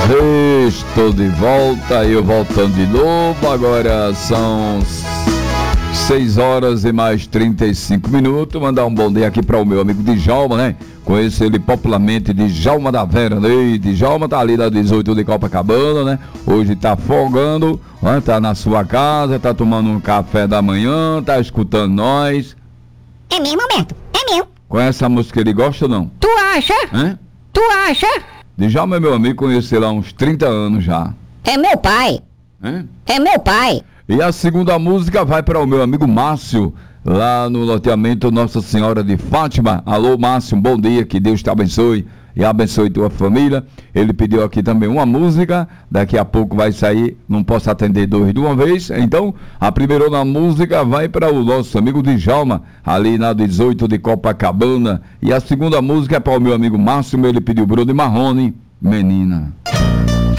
Estou de volta, eu voltando de novo. Agora são 6 horas e mais 35 minutos. Mandar um bom dia aqui para o meu amigo Djalma, né? Conheço ele popularmente de Djalma da Vera, né? Djalma tá ali na 18 de Copacabana, né? Hoje tá folgando, né? Tá na sua casa, tá tomando um café da manhã, tá escutando nós. É mesmo, Alberto? É mesmo. Conhece a música que ele gosta ou não? Tu acha? Hein? Tu acha? Djalma é meu amigo, conheço ele há uns 30 anos já. É meu pai. Hein? É meu pai. E a segunda música vai para o meu amigo Márcio, lá no loteamento Nossa Senhora de Fátima. Alô, Márcio, bom dia, que Deus te abençoe e abençoe tua família. Ele pediu aqui também uma música, daqui a pouco vai sair, não posso atender dois de uma vez. Então, a primeira na música vai para o nosso amigo Djalma, ali na 18 de Copacabana. E a segunda música é para o meu amigo Márcio, ele pediu Bruno e Marrone, Menina.